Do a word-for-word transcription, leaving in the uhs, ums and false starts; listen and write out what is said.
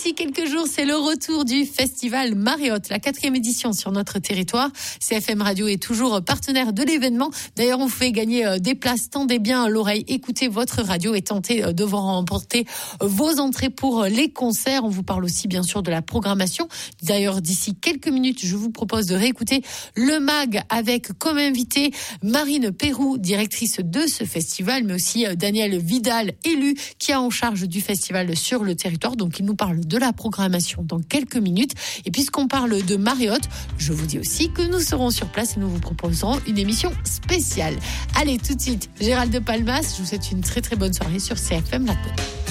D'ici quelques jours, c'est le retour du festival Mariotte, la quatrième édition sur notre territoire. C F M Radio est toujours partenaire de l'événement. D'ailleurs, on vous fait gagner des places. Tendez bien l'oreille, écoutez votre radio et tentez de vous remporter vos entrées pour les concerts. On vous parle aussi, bien sûr, de la programmation. D'ailleurs, d'ici quelques minutes, je vous propose de réécouter le MAG avec comme invité Marine Pérou, directrice de ce festival, mais aussi Daniel Vidal, élu, qui a en charge du festival sur le territoire. Donc, il nous parle de la programmation dans quelques minutes. Et puisqu'on parle de Mariotte, je vous dis aussi que nous serons sur place et nous vous proposerons une émission spéciale. Allez, tout de suite, Gérald de Palmas, je vous souhaite une très très bonne soirée sur C F M La Côte.